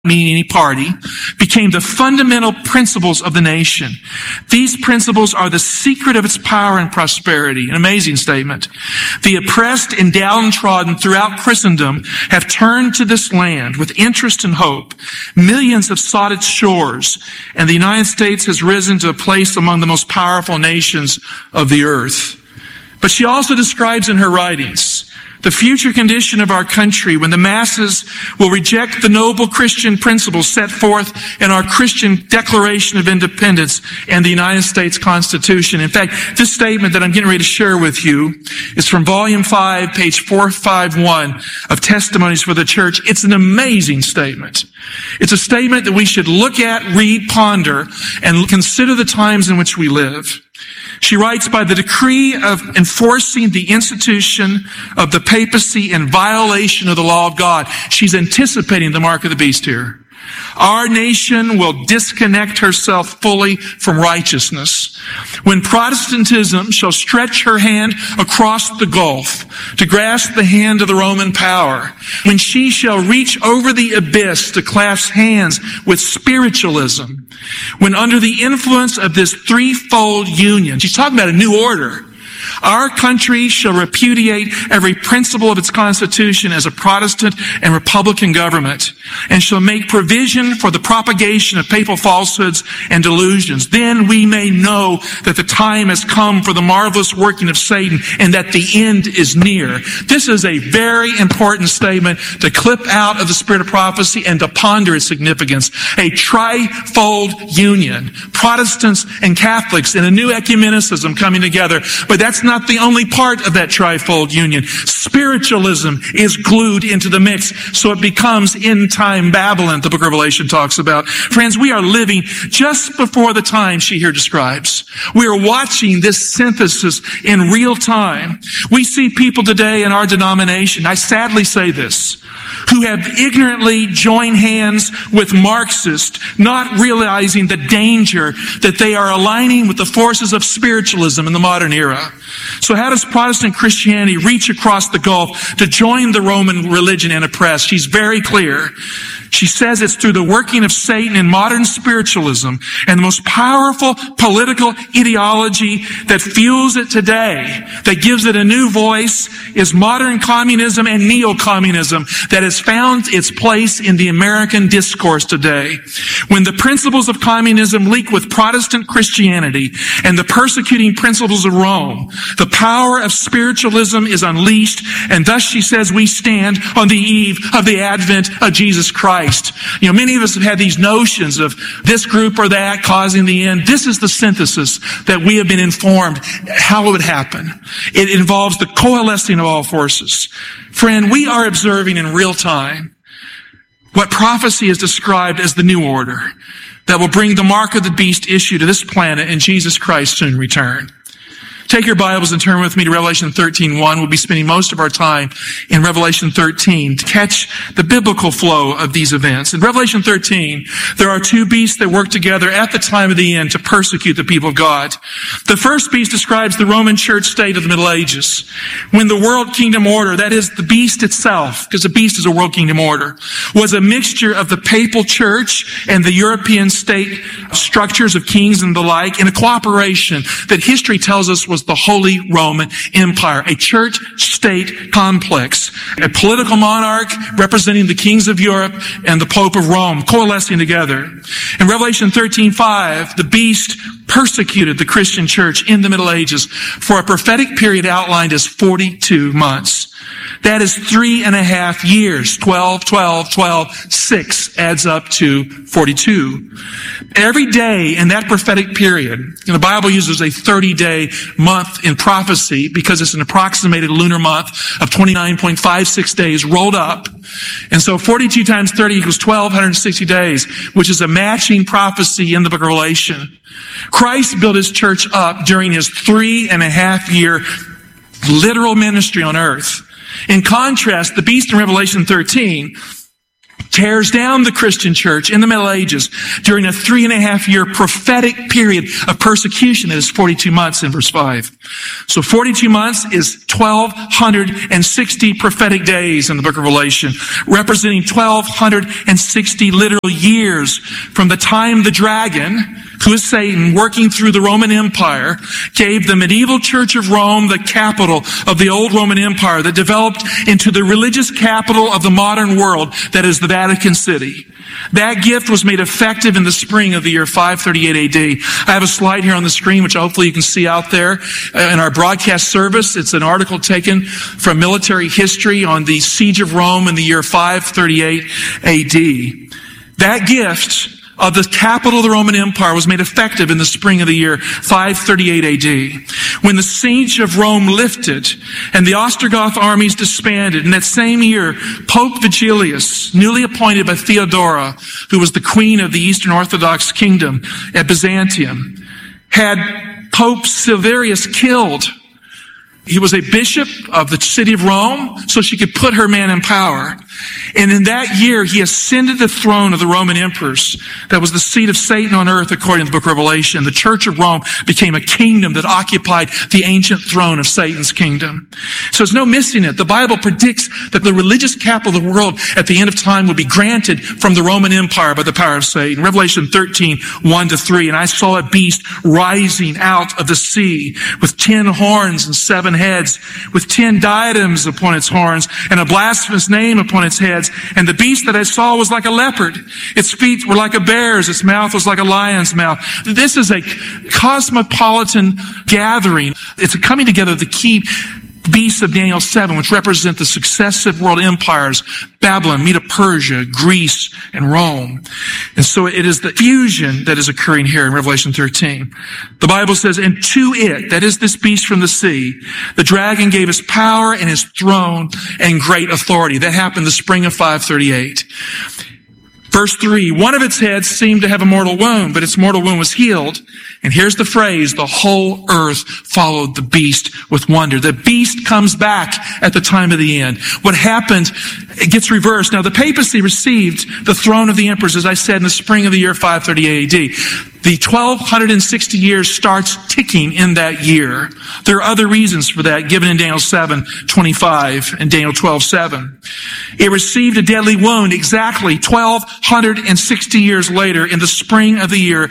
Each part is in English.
meaning any party, became the fundamental principles of the nation. These principles are the secret of its power and prosperity. An amazing statement. The oppressed and downtrodden throughout Christendom have turned to this land with interest and hope. Millions have sought its shores, and the United States has risen to a place among the most powerful nations of the earth. But she also describes in her writings the future condition of our country when the masses will reject the noble Christian principles set forth in our Christian Declaration of Independence and the United States Constitution. In fact, this statement that I'm getting ready to share with you is from Volume 5, page 451 of Testimonies for the Church. It's an amazing statement. It's a statement that we should look at, read, ponder, and consider the times in which we live. She writes, by the decree of enforcing the institution of the papacy in violation of the law of God. She's anticipating the mark of the beast here. Our nation will disconnect herself fully from righteousness. When Protestantism shall stretch her hand across the gulf to grasp the hand of the Roman power, when she shall reach over the abyss to clasp hands with spiritualism, when under the influence of this threefold union, she's talking about a new order, our country shall repudiate every principle of its constitution as a Protestant and Republican government, and shall make provision for the propagation of papal falsehoods and delusions. Then we may know that the time has come for the marvelous working of Satan and that the end is near. This is a very important statement to clip out of the spirit of prophecy and to ponder its significance. A trifold union, Protestants and Catholics in a new ecumenicism coming together. But that's not the only part of that trifold union. Spiritualism is glued into the mix, so it becomes end-time Babylon, the book of Revelation talks about. Friends, we are living just before the time she here describes. We are watching this synthesis in real time. We see people today in our denomination, I sadly say this, who have ignorantly joined hands with Marxists, not realizing the danger that they are aligning with the forces of spiritualism in the modern era. So how does Protestant Christianity reach across the gulf to join the Roman religion and oppress? She's very clear. She says it's through the working of Satan in modern spiritualism, and the most powerful political ideology that fuels it today, that gives it a new voice, is modern communism and neo-communism that has found its place in the American discourse today. When the principles of communism leak with Protestant Christianity and the persecuting principles of Rome, the power of spiritualism is unleashed, and thus she says we stand on the eve of the advent of Jesus Christ. You know, many of us have had these notions of this group or that causing the end. This is the synthesis that we have been informed how it would happen. It involves the coalescing of all forces. Friend, we are observing in real time what prophecy is described as the new order that will bring the mark of the beast issue to this planet and Jesus Christ's soon return. Take your Bibles and turn with me to Revelation 13:1. We'll be spending most of our time in Revelation 13 to catch the biblical flow of these events. In Revelation 13, there are two beasts that work together at the time of the end to persecute the people of God. The first beast describes the Roman church state of the Middle Ages, when the world kingdom order, that is the beast itself, because the beast is a world kingdom order, was a mixture of the papal church and the European state structures of kings and the like in a cooperation that history tells us was the Holy Roman Empire, a church-state complex, a political monarch representing the kings of Europe and the Pope of Rome coalescing together. In Revelation 13:5, the beast persecuted the Christian church in the Middle Ages for a prophetic period outlined as 42 months. That is 3.5 years. 12, 6 adds up to 42. Every day in that prophetic period, the Bible uses a 30-day month in prophecy because it's an approximated lunar month of 29.56 days rolled up. And so 42 times 30 equals 1,260 days, which is a matching prophecy in the book of Revelation. Christ built his church up during his 3.5-year literal ministry on earth. In contrast, the beast in Revelation 13 tears down the Christian church in the Middle Ages during a 3.5-year prophetic period of persecution that is 42 months in verse 5. So 42 months is 1,260 prophetic days in the book of Revelation, representing 1,260 literal years from the time the dragon, who is Satan, working through the Roman Empire, gave the medieval Church of Rome the capital of the old Roman Empire that developed into the religious capital of the modern world, that is the Vatican City. That gift was made effective in the spring of the year 538 AD. I have a slide here on the screen, which hopefully you can see out there in our broadcast service. It's an article taken from military history on the siege of Rome in the year 538 AD. That gift of the capital of the Roman Empire was made effective in the spring of the year 538 AD. When the siege of Rome lifted and the Ostrogoth armies disbanded, in that same year, Pope Vigilius, newly appointed by Theodora, who was the queen of the Eastern Orthodox kingdom at Byzantium, had Pope Silverius killed. He was a bishop of the city of Rome, so she could put her man in power. And in that year, he ascended the throne of the Roman emperors. That was the seat of Satan on earth, according to the book of Revelation. The Church of Rome became a kingdom that occupied the ancient throne of Satan's kingdom. So there's no missing it. The Bible predicts that the religious capital of the world at the end of time will be granted from the Roman Empire by the power of Satan. Revelation 13, 1-3. And I saw a beast rising out of the sea with 10 horns and 7 heads, with 10 diadems upon its horns, and a blasphemous name upon its heads. And the beast that I saw was like a leopard. Its feet were like a bear's. Its mouth was like a lion's mouth. This is a cosmopolitan gathering. It's a coming together of the key beasts of Daniel 7, which represent the successive world empires, Babylon, Medo-Persia, Greece, and Rome. And so it is the fusion that is occurring here in Revelation 13. The Bible says, and to it, that is this beast from the sea, the dragon gave his power and his throne and great authority. That happened the spring of 538. Verse 3, one of its heads seemed to have a mortal wound, but its mortal wound was healed. And here's the phrase, the whole earth followed the beast with wonder. The beast comes back at the time of the end. What happened, it gets reversed. Now, the papacy received the throne of the emperors, as I said, in the spring of the year 538 AD. The 1,260 years starts ticking in that year. There are other reasons for that, given in Daniel 7:25 and Daniel 12:7. It received a deadly wound exactly 1,260 years later in the spring of the year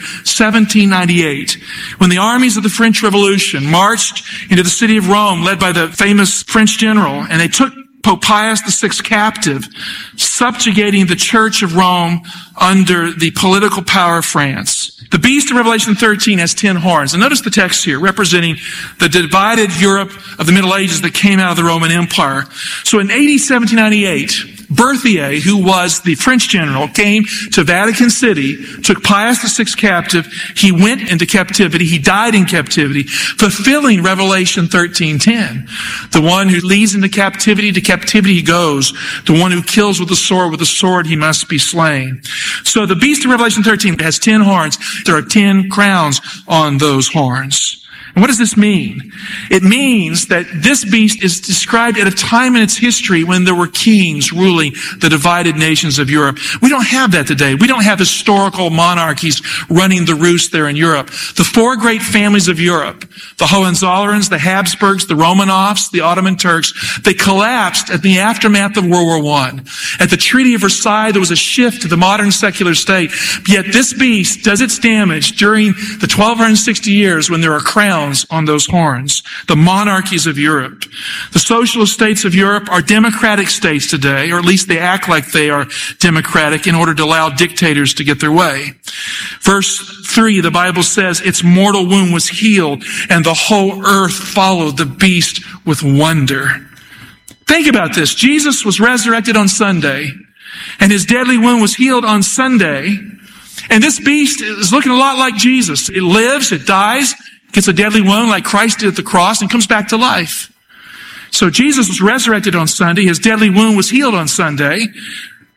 1798, when the armies of the French Revolution marched into the city of Rome, led by the famous French general, and they took Pope Pius VI captive, subjugating the Church of Rome under the political power of France. The beast in Revelation 13 has 10 horns. And notice the text here, representing the divided Europe of the Middle Ages that came out of the Roman Empire. So in AD 1798, Berthier, who was the French general, came to Vatican City, took Pius VI captive. He went into captivity. He died in captivity, fulfilling Revelation 13:10. The one who leads into captivity, to captivity he goes. The one who kills with the sword he must be slain. So the beast in Revelation 13 has 10 horns. There are 10 crowns on those horns. And what does this mean? It means that this beast is described at a time in its history when there were kings ruling the divided nations of Europe. We don't have that today. We don't have historical monarchies running the roost there in Europe. The 4 great families of Europe, the Hohenzollerns, the Habsburgs, the Romanovs, the Ottoman Turks, they collapsed at the aftermath of World War I. At the Treaty of Versailles, there was a shift to the modern secular state. Yet this beast does its damage during the 1,260 years when there are crowns on those horns, the monarchies of Europe. The socialist states of Europe are democratic states today, or at least they act like they are democratic in order to allow dictators to get their way. Verse 3, the Bible says, its mortal wound was healed, and the whole earth followed the beast with wonder. Think about this. Jesus was resurrected on Sunday, and his deadly wound was healed on Sunday, and this beast is looking a lot like Jesus. It lives, it dies, gets a deadly wound like Christ did at the cross, and comes back to life. So Jesus was resurrected on Sunday. His deadly wound was healed on Sunday.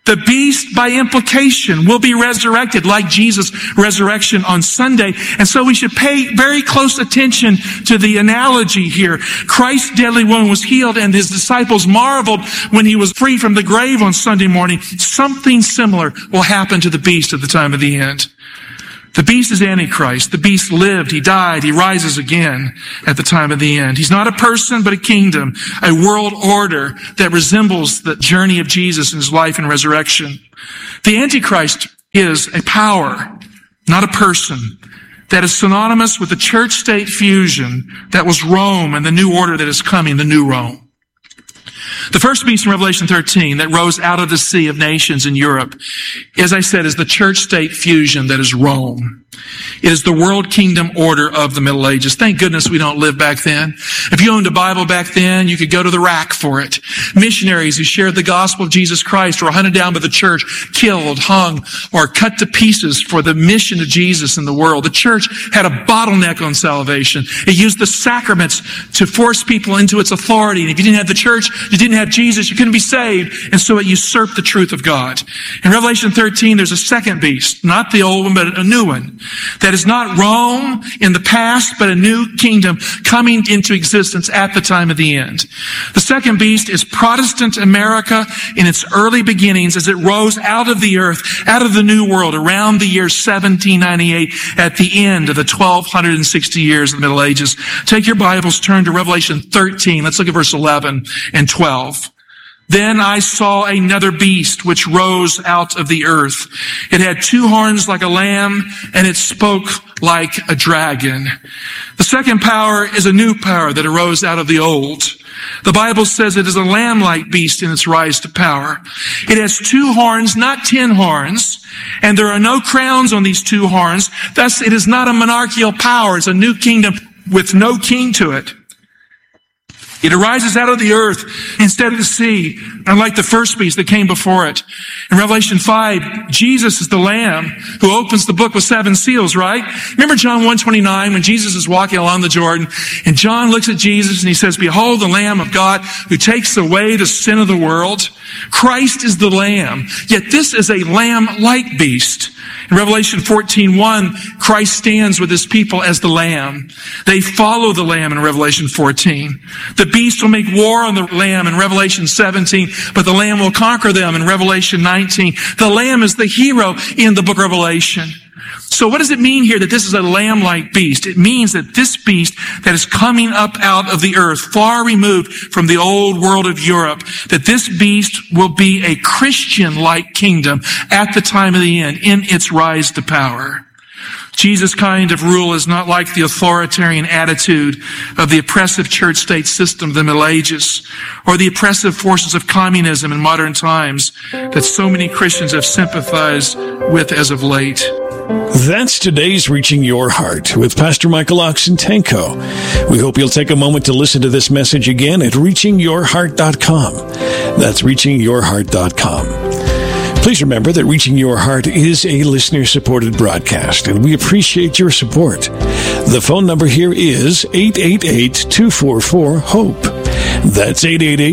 The beast, by implication, will be resurrected like Jesus' resurrection on Sunday. And so we should pay very close attention to the analogy here. Christ's deadly wound was healed, and his disciples marveled when he was free from the grave on Sunday morning. Something similar will happen to the beast at the time of the end. The beast is Antichrist. The beast lived, he died, he rises again at the time of the end. He's not a person, but a kingdom, a world order that resembles the journey of Jesus in his life and resurrection. The Antichrist is a power, not a person, that is synonymous with the church-state fusion that was Rome and the new order that is coming, the new Rome. The first beast in Revelation 13 that rose out of the sea of nations in Europe, as I said, is the church-state fusion that is Rome. It is the world kingdom order of the Middle Ages. Thank goodness we don't live back then. If you owned a Bible back then, you could go to the rack for it. Missionaries who shared the gospel of Jesus Christ were hunted down by the church, killed, hung, or cut to pieces for the mission of Jesus in the world. The church had a bottleneck on salvation. It used the sacraments to force people into its authority. And if you didn't have the church, you didn't have Jesus, you couldn't be saved. And so it usurped the truth of God. In Revelation 13, there's a second beast, not the old one, but a new one. That is not Rome in the past, but a new kingdom coming into existence at the time of the end. The second beast is Protestant America in its early beginnings as it rose out of the earth, out of the new world around the year 1798 at the end of the 1260 years of the Middle Ages. Take your Bibles, turn to Revelation 13. Let's look at verse 11 and 12. Then I saw another beast which rose out of the earth. It had two horns like a lamb, and it spoke like a dragon. The second power is a new power that arose out of the old. The Bible says it is a lamb-like beast in its rise to power. It has two horns, not 10 horns, and there are no crowns on these two horns. Thus, it is not a monarchical power. It's a new kingdom with no king to it. It arises out of the earth instead of the sea, unlike the first beast that came before it. In Revelation 5, Jesus is the Lamb who opens the book with 7 seals, right? Remember John 1:29 when Jesus is walking along the Jordan, and John looks at Jesus and he says, "Behold the Lamb of God who takes away the sin of the world." Christ is the Lamb, yet this is a lamb-like beast. In Revelation 14:1, Christ stands with his people as the Lamb. They follow the Lamb in Revelation 14. The beast will make war on the Lamb in Revelation 17, but the Lamb will conquer them in Revelation 19. The Lamb is the hero in the book of Revelation. So what does it mean here that this is a lamb-like beast? It means that this beast that is coming up out of the earth, far removed from the old world of Europe, that this beast will be a Christian-like kingdom at the time of the end in its rise to power. Jesus' kind of rule is not like the authoritarian attitude of the oppressive church-state system of the Middle Ages or the oppressive forces of communism in modern times that so many Christians have sympathized with as of late. That's today's Reaching Your Heart with Pastor Michael Oxentenko. We hope you'll take a moment to listen to this message again at reachingyourheart.com. That's reachingyourheart.com. Please remember that Reaching Your Heart is a listener-supported broadcast, and we appreciate your support. The phone number here is 888-244-HOPE. That's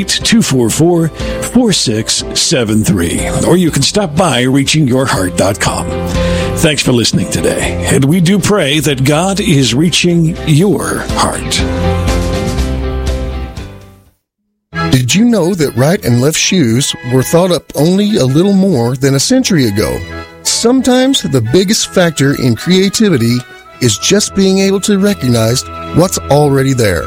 888-244-4673. Or you can stop by reachingyourheart.com. Thanks for listening today, and we do pray that God is reaching your heart. Did you know that right and left shoes were thought up only a little more than a century ago? Sometimes the biggest factor in creativity is just being able to recognize what's already there.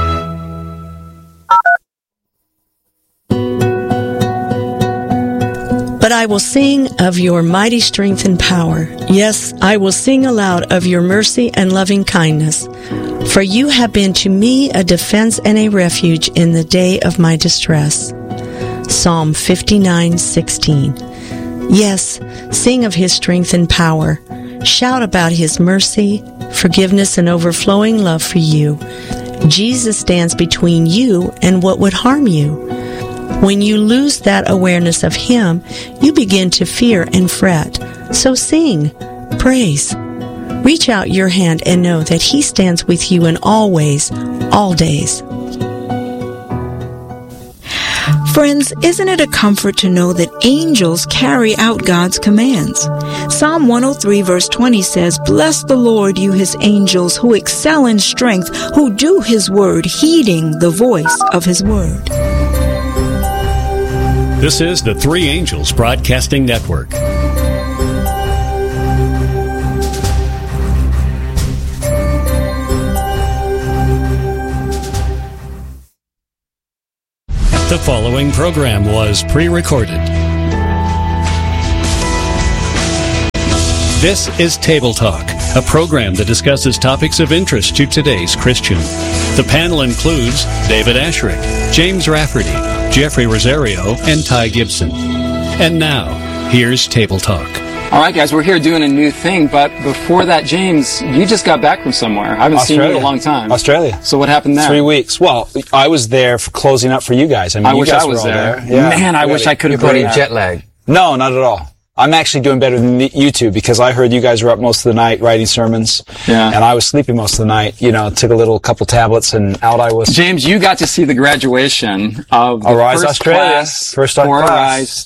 But I will sing of your mighty strength and power. Yes, I will sing aloud of your mercy and loving kindness. For you have been to me a defense and a refuge in the day of my distress. Psalm 59:16. Yes, sing of his strength and power. Shout about his mercy, forgiveness, and overflowing love for you. Jesus stands between you and what would harm you. When you lose that awareness of him, you begin to fear and fret. So sing, praise. Reach out your hand and know that he stands with you in all ways, all days. Friends, isn't it a comfort to know that angels carry out God's commands? Psalm 103 verse 20 says, "Bless the Lord, you his angels, who excel in strength, who do his word, heeding the voice of his word." This is the Three Angels Broadcasting Network. The following program was pre-recorded. This is Table Talk, a program that discusses topics of interest to today's Christian. The panel includes David Asherick, James Rafferty, Jeffrey Rosario, and Ty Gibson. And now, here's Table Talk. All right, guys, we're here doing a new thing, but before that, James, you just got back from somewhere. I haven't seen you in a long time. Australia. So what happened there? 3 weeks. Well, I was there for closing up for you guys. I wish I was there. Yeah. Man, I wish I could have been there. Jet lag. No, not at all. I'm actually doing better than you two because I heard you guys were up most of the night writing sermons. Yeah. And I was sleeping most of the night. You know, took a couple tablets and out I was. James, you got to see the graduation of the Arise first Australia. class. First for class. Arise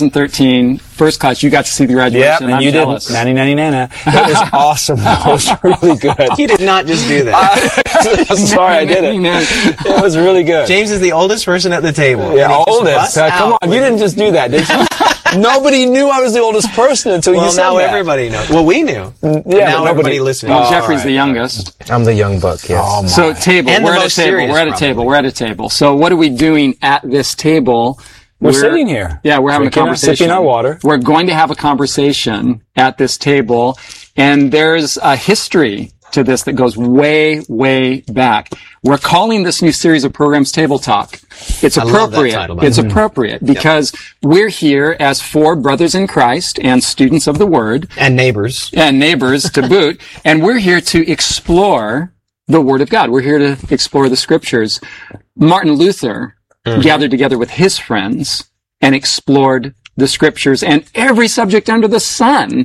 2013. First class. You got to see the graduation. Yeah, and you jealous. didn't. Nanny. It was awesome. It was really good. You did not just do that. I'm sorry I did it. It was really good. James is the oldest person at the table. Yeah, oldest. Come on. You didn't just do that, did you? Nobody knew I was the oldest person until you said that. Well, now everybody knows. Well, we knew. Yeah, now everybody listening. Well, Jeffrey's the youngest. I'm the young buck, yes. Oh, so table. And we're at a table. We're at a table. So what are we doing at this table? We're sitting here. Yeah, we're having a conversation. Sipping our water. We're going to have a conversation at this table, and there's a history to this that goes way, way back. We're calling this new series of programs Table Talk. It's appropriate. It's appropriate because we're here as four brothers in Christ and students of the Word. And neighbors. And neighbors to boot. And we're here to explore the Word of God. We're here to explore the Scriptures. Martin Luther gathered together with his friends and explored the Scriptures and every subject under the sun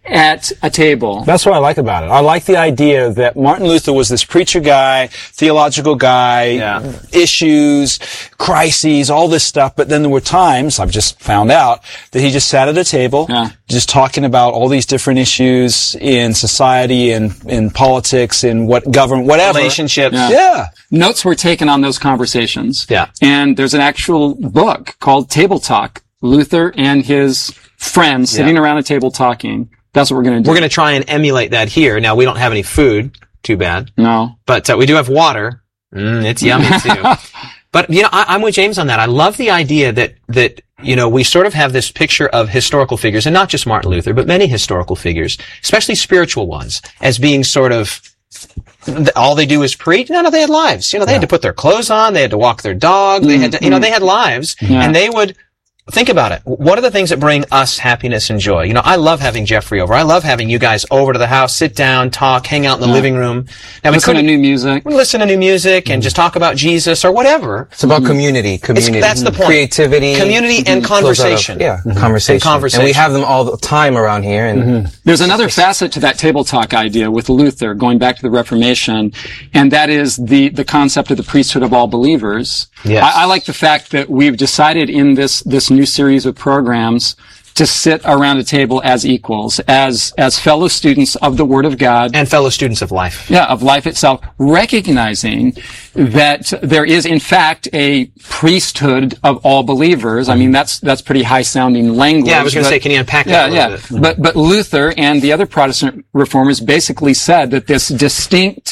at a table. That's what I like about it. I like the idea that Martin Luther was this preacher guy, theological guy, issues, crises, all this stuff. But then there were times, I've just found out, that he just sat at a table, just talking about all these different issues in society and in politics and what government, whatever. Relationships. Yeah. Notes were taken on those conversations. Yeah. And there's an actual book called Table Talk. Luther and his friends sitting around a table talking. That's what we're going to do. We're going to try and emulate that here. Now, we don't have any food. Too bad. No. But we do have water. It's yummy, too. But, you know, I'm with James on that. I love the idea that, you know, we sort of have this picture of historical figures, and not just Martin Luther, but many historical figures, especially spiritual ones, as being sort of, all they do is preach. No, they had lives. You know, they had to put their clothes on. They had to walk their dog. They had to, you know, they had lives. And they would, think about it. What are the things that bring us happiness and joy? You know, I love having Jeffrey over. I love having you guys over to the house, sit down, talk, hang out in the living room. Now, listen to new music. Listen to new music and just talk about Jesus or whatever. It's about community. That's the point. Creativity. Community and conversation. Conversation. And we have them all the time around here. And there's another facet to that table talk idea with Luther, going back to the Reformation, and that is the concept of the priesthood of all believers. Yes. I like the fact that we've decided in this new series of programs to sit around a table as equals, as fellow students of the Word of God. And fellow students of life. Yeah, of life itself, recognizing that there is, in fact, a priesthood of all believers. I mean, that's pretty high-sounding language. Yeah, I was going to say, can you unpack that a little bit? But Luther and the other Protestant reformers basically said that this distinct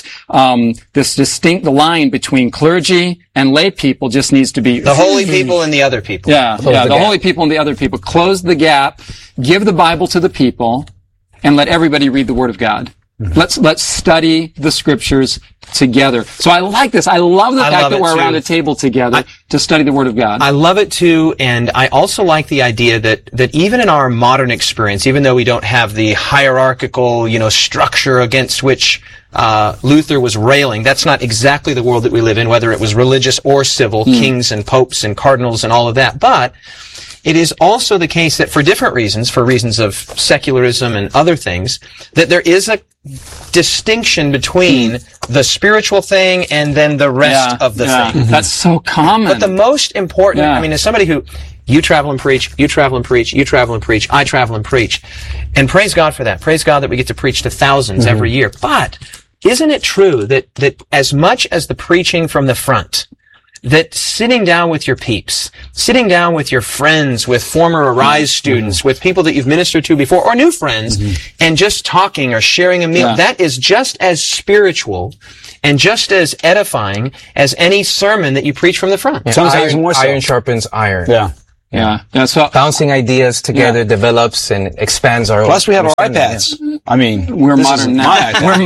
line between clergy and lay people just needs to be the holy people and the other people. The holy people and the other people. Close the gap, give the Bible to the people, and let everybody read the Word of God. Let's study the Scriptures together. So I like this. I love the fact that we're around a table together to study the Word of God. I love it too, and I also like the idea that even in our modern experience, even though we don't have the hierarchical, you know, structure against which Luther was railing, that's not exactly the world that we live in, whether it was religious or civil, kings and popes and cardinals and all of that. But it is also the case that for different reasons, for reasons of secularism and other things, that there is a distinction between the spiritual thing and then the rest of the thing. That's so common. But the most important, I mean, as somebody who, you travel and preach, you travel and preach, you travel and preach, I travel and preach. And praise God for that. Praise God that we get to preach to thousands every year. But isn't it true that as much as the preaching from the front, that sitting down with your peeps, sitting down with your friends, with former Arise students, with people that you've ministered to before, or new friends, and just talking or sharing a meal, that is just as spiritual and just as edifying as any sermon that you preach from the front. Yeah, sometimes more so. Iron sharpens iron. Yeah. So bouncing ideas together develops and expands our. Plus, we have our iPads. I mean, we're modern now. We're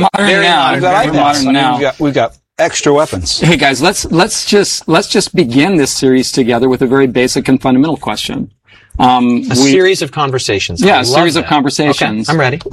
modern now. We've got extra weapons. Hey guys, let's just begin this series together with a very basic and fundamental question. A series of conversations. Yeah, a series of conversations. Okay, I'm ready.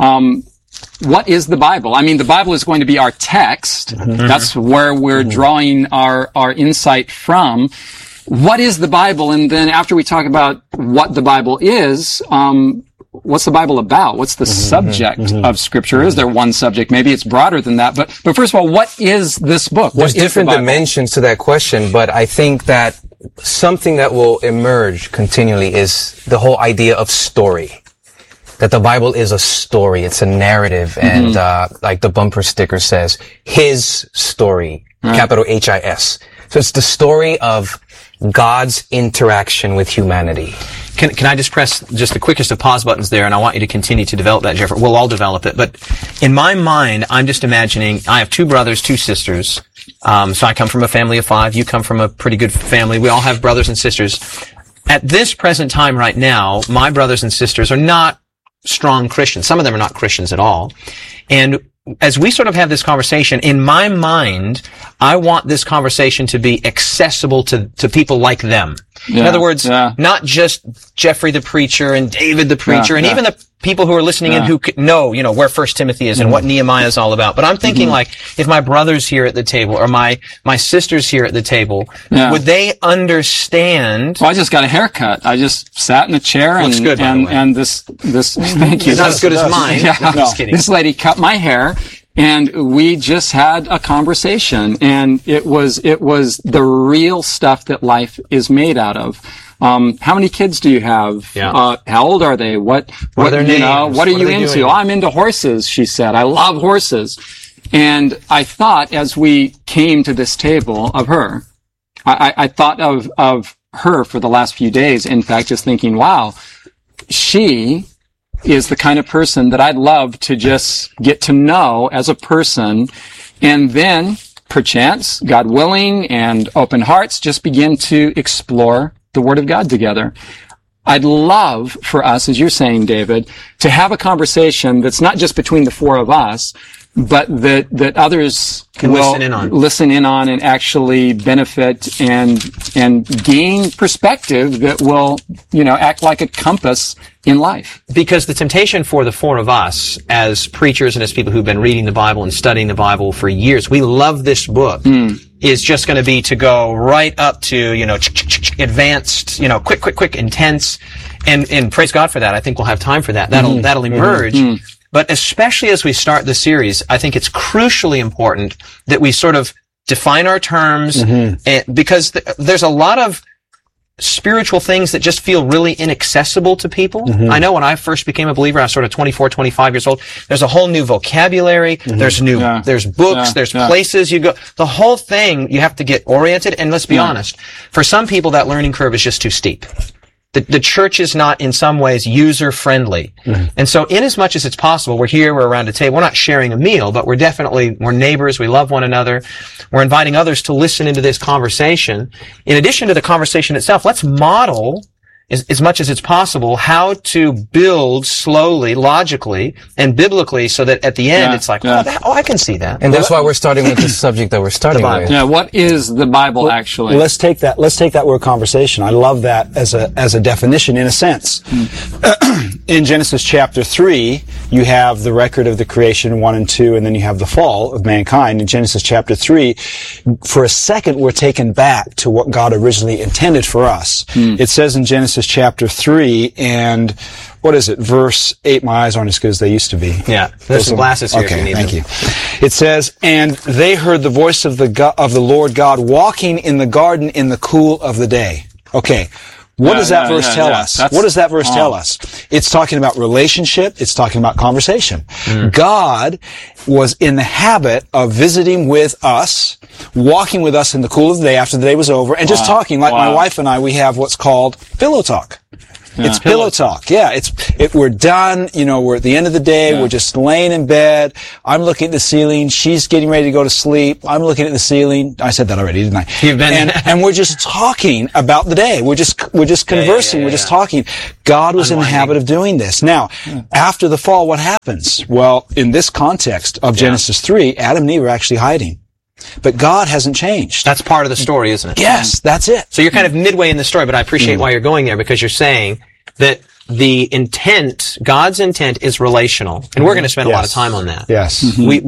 What is the Bible? I mean, the Bible is going to be our text. That's where we're drawing our insight from. What is the Bible? And then after we talk about what the Bible is, what's the Bible about? What's the subject of Scripture? Is there one subject? Maybe it's broader than that. But first of all, what is this book? There's different dimensions to that question, but I think that something that will emerge continually is the whole idea of story. That the Bible is a story. It's a narrative. And, like the bumper sticker says, His story, capital H-I-S. So it's the story of God's interaction with humanity. Can I just press just the quickest of pause buttons there, and I want you to continue to develop that, Jeffrey. We'll all develop it. But in my mind, I'm just imagining, I have 2 brothers, 2 sisters. So I come from a family of 5. You come from a pretty good family. We all have brothers and sisters. At this present time right now, my brothers and sisters are not strong Christians. Some of them are not Christians at all. And as we sort of have this conversation, in my mind, I want this conversation to be accessible to people like them. In other words, not just Jeffrey the preacher and David the preacher and even the people who are listening in who know, where 1 Timothy is and what Nehemiah is all about. But I'm thinking like, if my brother's here at the table or my sisters here at the table, would they understand? Well, I just got a haircut. I just sat in a chair and this, thank you. It's not as good as mine. No, just kidding. This lady cut my hair. And we just had a conversation, and it was the real stuff that life is made out of. How many kids do you have? Yeah. How old are they? What are their names? What are you into? Doing? Oh, I'm into horses, she said. I love horses. And I thought as we came to this table of her, I thought of her for the last few days. In fact, just thinking, wow, she is the kind of person that I'd love to just get to know as a person, and then, perchance, God willing, and open hearts, just begin to explore the Word of God together. I'd love for us, as you're saying, David, to have a conversation that's not just between the 4 of us, but that others can listen in on and actually benefit and gain perspective that will, act like a compass in life. Because the temptation for the 4 of us as preachers and as people who've been reading the Bible and studying the Bible for years, we love this book, is just going to be to go right up to, advanced, quick, intense. And praise God for that. I think we'll have time for that. That'll emerge. But especially as we start the series, I think it's crucially important that we sort of define our terms, because there's a lot of spiritual things that just feel really inaccessible to people. I know when I first became a believer, I was sort of 24, 25 years old. There's a whole new vocabulary. There's there's books, there's places you go. The whole thing, you have to get oriented. And let's be honest, for some people, that learning curve is just too steep. The church is not in some ways user friendly. And so inasmuch as it's possible, we're here, we're around a table, we're not sharing a meal, but we're neighbors, we love one another. We're inviting others to listen into this conversation. In addition to the conversation itself, let's model as much as it's possible how to build slowly, logically, and biblically so that at the end it's like, I can see that. And that's why we're starting with the subject that we're starting with. Yeah, what is the Bible actually? Let's take that word conversation. I love that as a definition in a sense. In Genesis chapter 3, you have the record of the creation 1 and 2, and then you have the fall of mankind. In Genesis chapter 3, for a second we're taken back to what God originally intended for us. It says in Genesis Genesis chapter 3 and what is it? Verse 8. My eyes aren't as good as they used to be. Yeah. There's some glasses here if you need thank them. you. It says, and they heard the voice of the Lord God walking in the garden in the cool of the day. Okay. What does that verse tell us? What does that verse tell us? It's talking about relationship. It's talking about conversation. God was in the habit of visiting with us, walking with us in the cool of the day after the day was over, and just talking. Like my wife and I, we have what's called pillow talk. Yeah. It's pillow talk. Yeah, we're done. You know, we're at the end of the day. Yeah. We're just laying in bed. I'm looking at the ceiling. She's getting ready to go to sleep. I'm looking at the ceiling. I said that already, didn't I? You've been and we're just talking about the day. We're just conversing. We're just talking. God was in the habit of doing this. Now, after the fall, what happens? Well, in this context of Genesis 3, Adam and Eve are actually hiding. But God hasn't changed. That's part of the story, isn't it? Yes, that's it. So you're kind of midway in the story, but I appreciate why you're going there, because you're saying that the intent, God's intent, is relational. And we're going to spend a lot of time on that. Yes.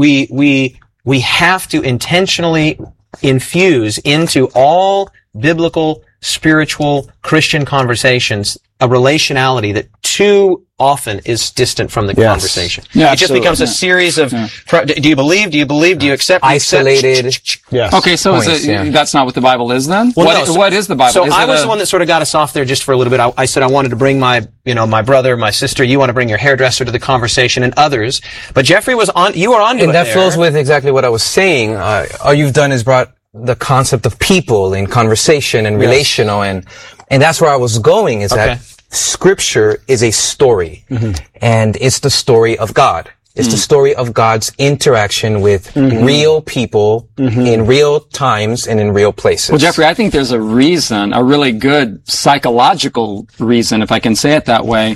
We have to intentionally infuse into all biblical, spiritual, Christian conversations a relationality that too often is distant from the conversation. Yeah, it just becomes a series of, do you believe? Do you believe? Do you accept? Isolated. Yes. Okay, so that's not what the Bible is then? Well, what is the Bible? So I was the one that sort of got us off there just for a little bit. I said I wanted to bring my brother, my sister, you want to bring your hairdresser to the conversation, and others. But Jeffrey you were on to it. And that flows with exactly what I was saying. All you've done is brought the concept of people in conversation and relational, and that's where I was going, is that Scripture is a story, and it's the story of God. It's the story of God's interaction with real people in real times and in real places. Well, Jeffrey, I think there's a reason, a really good psychological reason, if I can say it that way,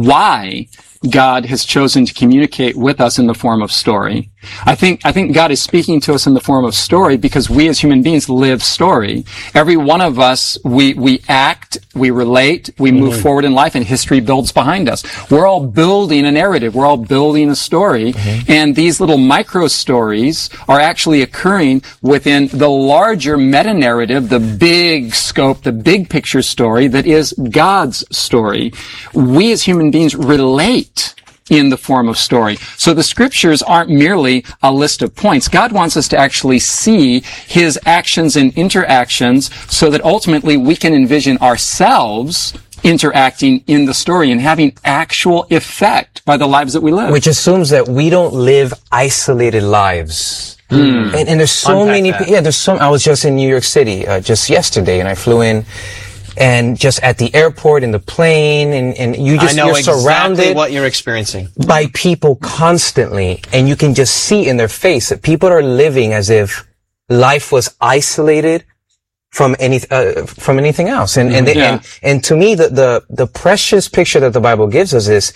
why God has chosen to communicate with us in the form of story. I think God is speaking to us in the form of story because we as human beings live story. Every one of us, we act, we relate, we move forward in life, and history builds behind us. We're all building a narrative. We're all building a story. And these little micro stories are actually occurring within the larger meta-narrative, the big scope, the big picture story that is God's story. We as human beings relate in the form of story. So the scriptures aren't merely a list of points. God wants us to actually see his actions and interactions so that ultimately we can envision ourselves interacting in the story and having actual effect by the lives that we live. Which assumes that we don't live isolated lives. And there's so many, I was just in New York City, just yesterday, and I flew in. And just at the airport, in the plane, and you're surrounded exactly what you're experiencing by people constantly, and you can just see in their face that people are living as if life was isolated from anything else. And to me, the precious picture that the Bible gives us is,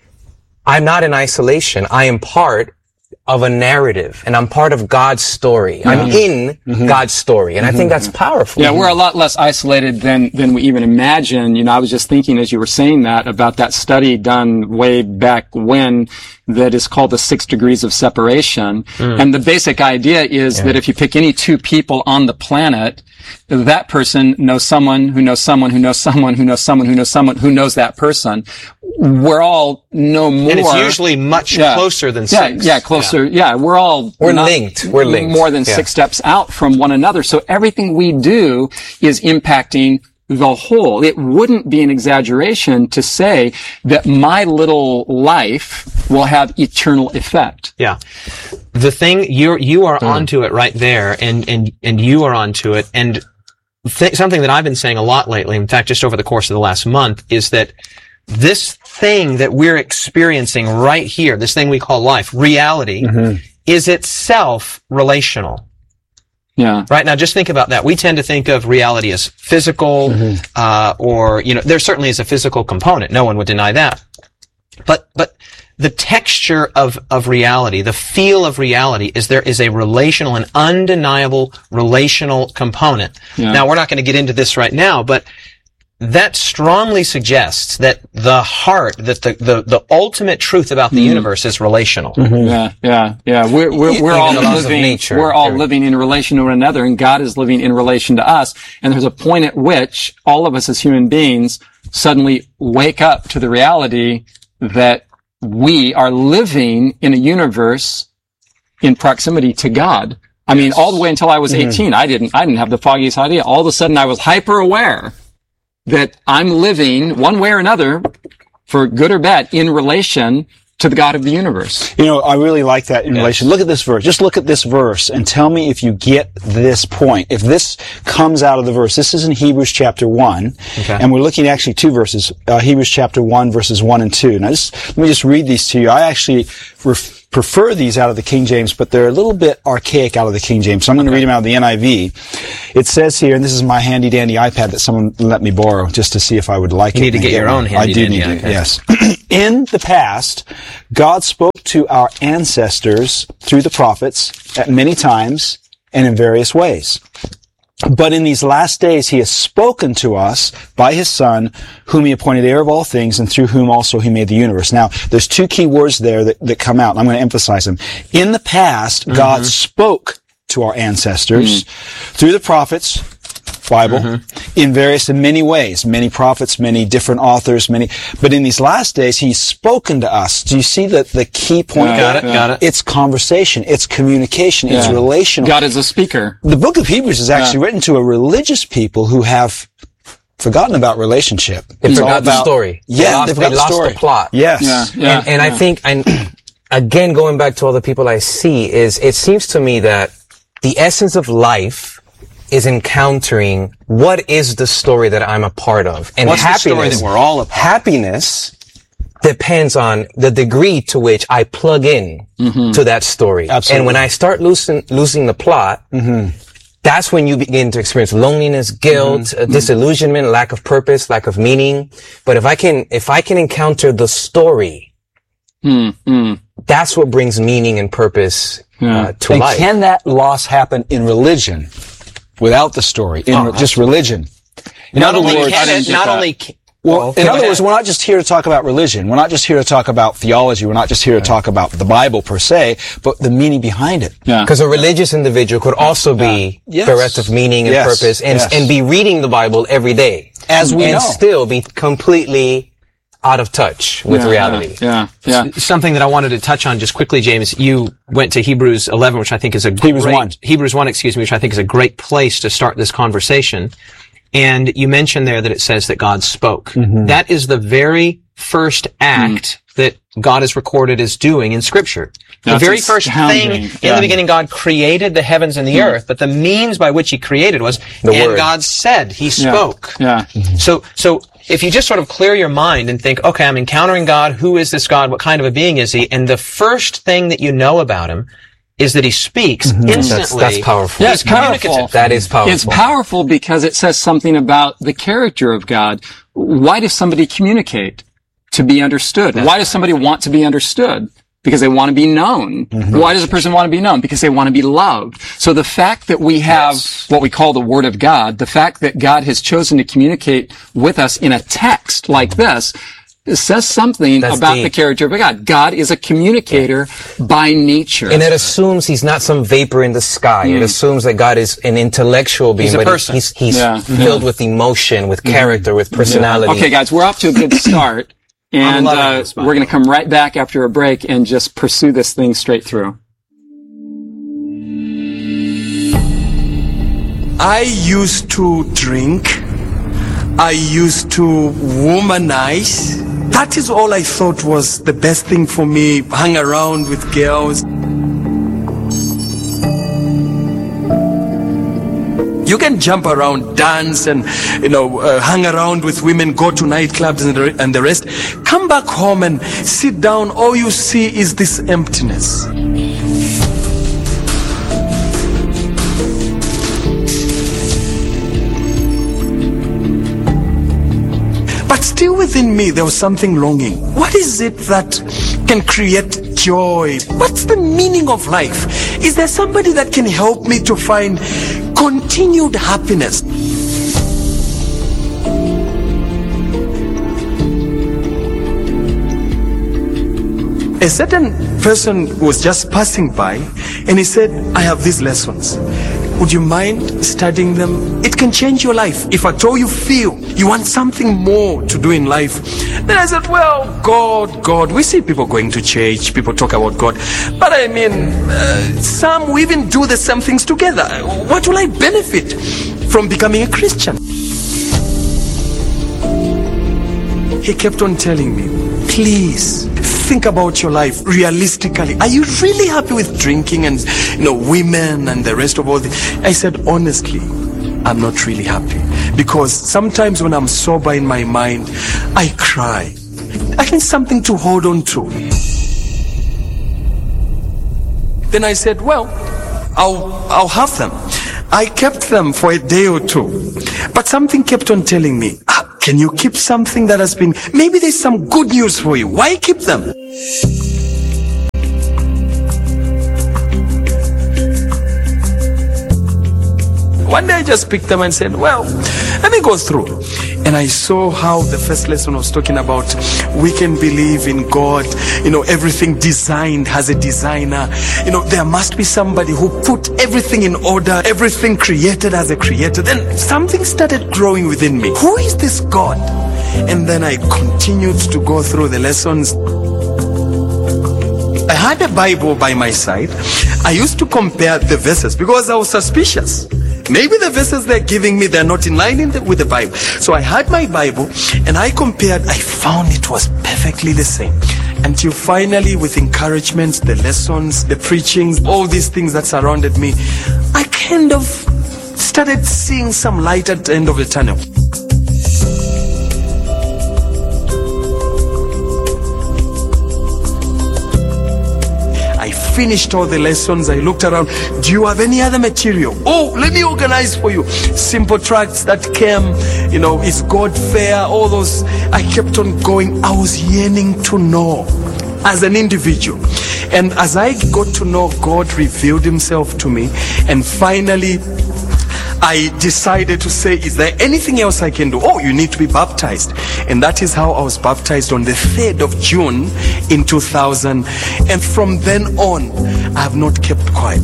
I'm not in isolation. I am part of a narrative, and I'm part of God's story. I'm in God's story, and I think that's powerful. Yeah, we're a lot less isolated than we even imagine. You know, I was just thinking as you were saying that about that study done way back when that is called the 6 degrees of separation. And the basic idea is that if you pick any two people on the planet, that person knows someone who knows someone who knows someone who knows someone who knows someone who knows that person. We're all no more. And it's usually much closer than 6. Yeah, closer. Yeah, we're linked. We're linked. More than 6 steps out from one another. So everything we do is impacting the whole. It wouldn't be an exaggeration to say that my little life will have eternal effect. Yeah. The thing, you are onto it right there, and you are onto it. And something that I've been saying a lot lately, in fact, just over the course of the last month, is that this thing that we're experiencing right here, this thing we call life, reality, is itself relational. Yeah. Right now, just think about that. We tend to think of reality as physical, or, there certainly is a physical component. No one would deny that. But the texture of reality, the feel of reality is there is a relational, an undeniable relational component. Yeah. Now, we're not going to get into this right now, but that strongly suggests that the heart, that the ultimate truth about the universe is relational. Yeah. We're all living, living in relation to one another, and God is living in relation to us. And there's a point at which all of us as human beings suddenly wake up to the reality that we are living in a universe in proximity to God. I mean, all the way until I was 18, I didn't have the foggiest idea. All of a sudden I was hyper aware that I'm living one way or another, for good or bad, in relation to the God of the universe. You know, I really like that in relation. Look at this verse. Just look at this verse and tell me if you get this point. If this comes out of the verse. This is in Hebrews chapter 1. Okay. And we're looking at actually two verses. Hebrews chapter 1 verses 1 and 2. Now let me just read these to you. I actually prefer these out of the King James, but they're a little bit archaic out of the King James. So I'm going to read them out of the NIV. It says here, and this is my handy dandy iPad that someone let me borrow just to see if I would like it. You need to get your own handy dandy iPad. I do need to, yes. In the past, God spoke to our ancestors through the prophets at many times and in various ways. But in these last days, he has spoken to us by his Son, whom he appointed heir of all things, and through whom also he made the universe. Now, there's two key words there that come out, and I'm going to emphasize them. In the past, God spoke to our ancestors through the prophets, Bible, in many ways, many prophets, many different authors, but in these last days, he's spoken to us. Do you see the key point? Got it. It's conversation, it's communication, it's relational. God is a speaker. The book of Hebrews is actually written to a religious people who have forgotten about relationship. They forgot the story. Yeah, they lost the plot. Yes. Yeah. And I think, again, going back to all the people I see, it seems to me that the essence of life is encountering what is the story that I'm a part of. And what's happiness, the story that we're all a part of? Happiness depends on the degree to which I plug in to that story. Absolutely. And when I start losing the plot, that's when you begin to experience loneliness, guilt, disillusionment, lack of purpose, lack of meaning. But if I can encounter the story, that's what brings meaning and purpose to life. Can that loss happen in religion? Without the story, just religion. In other words, we're not just here to talk about religion. We're not just here to talk about theology. We're not just here to talk about the Bible per se, but the meaning behind it. Because a religious individual could also be bereft of meaning and purpose and be reading the Bible every day. As we know. And still be completely out of touch with reality. Something that I wanted to touch on just quickly, James. You went to Hebrews 11, which I think is Hebrews 1, which I think is a great place to start this conversation. And you mentioned there that it says that God spoke. That is the very first act that God is recorded as doing in Scripture. The very first thing in the beginning, God created the heavens and the earth, but the means by which he created was, and God said, he spoke. So if you just sort of clear your mind and think, okay, I'm encountering God, who is this God, what kind of a being is he? And the first thing that you know about him is that he speaks instantly. That's powerful. Yeah, it's powerful. That is powerful. It's powerful because it says something about the character of God. Why does somebody communicate? To be understood. Why does somebody want to be understood? Because they want to be known. Why does a person want to be known? Because they want to be loved. So the fact that we have what we call the Word of God, the fact that God has chosen to communicate with us in a text like this, it says something about the character of God. God is a communicator by nature. And it assumes he's not some vapor in the sky. It assumes that God is an intellectual being. He's a person. He's filled with emotion, with character, with personality. Okay, guys, we're off to a good start. And we're going to come right back after a break and just pursue this thing straight through. I used to drink. I used to womanize. That is all I thought was the best thing for me. Hang around with girls. You can jump around, dance, and hang around with women, go to nightclubs and the rest. Come back home and sit down. All you see is this emptiness. But still within me, there was something longing. What is it that can create joy? What's the meaning of life? Is there somebody that can help me to find continued happiness? A certain person was just passing by and he said, I have these lessons. Would you mind studying them? It can change your life. If at all you feel You want something more to do in life. Then I said, well, God. We see people going to church, people talk about God. But I mean, some we even do the same things together. What will I benefit from becoming a Christian? He kept on telling me, please think about your life realistically. Are you really happy with drinking and women and the rest of all this? I said, honestly, I'm not really happy, because sometimes when I'm sober in my mind, I cry. I need something to hold on to. Then I said, well, I'll have them. I kept them for a day or two, but something kept on telling me, can you keep something that has been, maybe there's some good news for you. Why keep them? One day I just picked them and said, well, let me go through. And I saw how the first lesson was talking about we can believe in God. Everything designed has a designer. There must be somebody who put everything in order. Everything created has a creator. Then something started growing within me. Who is this God? And then I continued to go through the lessons. I had a Bible by my side. I used to compare the verses because I was suspicious. Maybe the verses they're giving me, they're not in line with the Bible. So I had my Bible and I compared. I found it was perfectly the same. Until finally, with encouragement, the lessons, the preachings, all these things that surrounded me, I kind of started seeing some light at the end of the tunnel. Finished all the lessons. I looked around. Do you have any other material? Oh, let me organize for you. Simple tracts that came, is God fair? All those. I kept on going. I was yearning to know as an individual. And as I got to know, God revealed himself to me. And finally, I decided to say, is there anything else I can do? Oh, you need to be baptized. And that is how I was baptized on the 3rd of June in 2000. And from then on, I have not kept quiet.